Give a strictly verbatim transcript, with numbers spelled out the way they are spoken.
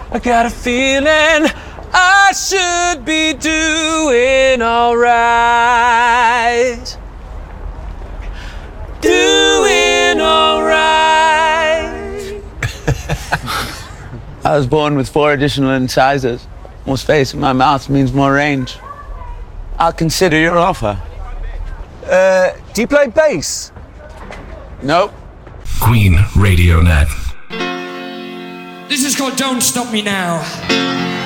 I got a feeling I should be doing alright. Doing alright. I was born with four additional incisors. More space in my mouth means more range. I'll consider your offer. Uh, do you play bass? Nope. Queen Radio Net. This is called Don't Stop Me Now.